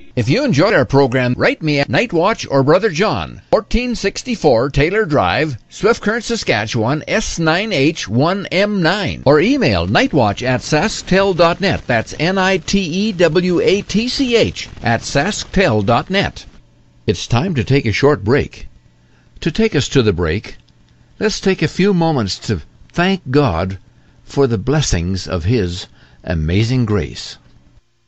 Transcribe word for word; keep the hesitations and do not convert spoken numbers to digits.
If you enjoyed our program, write me at Night Watch or Brother John, fourteen sixty-four Taylor Drive, Swift Current, Saskatchewan, S nine H one M nine. Or email nightwatch at sasktel dot net. That's N I T E W A T C H at sasktel dot net. It's time to take a short break. To take us to the break, let's take a few moments to thank God for the blessings of His amazing grace.